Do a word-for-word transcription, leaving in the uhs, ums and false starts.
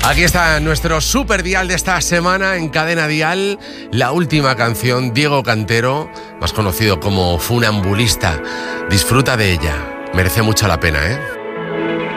Aquí está nuestro super dial de esta semana en Cadena Dial, la última canción, Diego Cantero, más conocido como Funambulista. Disfruta de ella, merece mucho la pena, ¿eh?